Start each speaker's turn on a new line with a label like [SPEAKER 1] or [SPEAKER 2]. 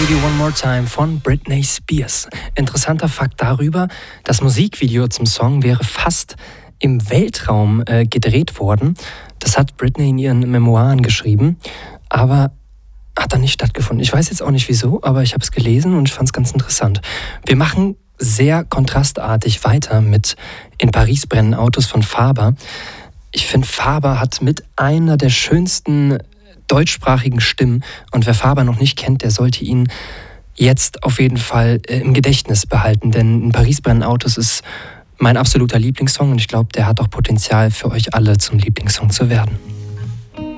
[SPEAKER 1] Baby One More Time von Britney Spears. Interessanter Fakt darüber, das Musikvideo zum Song wäre fast im Weltraum gedreht worden. Das hat Britney in ihren Memoiren geschrieben, aber hat dann nicht stattgefunden. Ich weiß jetzt auch nicht wieso, aber ich habe es gelesen und ich fand es ganz interessant. Wir machen sehr kontrastartig weiter mit In Paris brennen Autos von Faber. Ich finde, Faber hat mit einer der schönsten deutschsprachigen Stimmen, und wer Faber noch nicht kennt, der sollte ihn jetzt auf jeden Fall im Gedächtnis behalten, denn In Paris brennen Autos ist mein absoluter Lieblingssong und ich glaube, der hat auch Potenzial für euch alle zum Lieblingssong zu werden.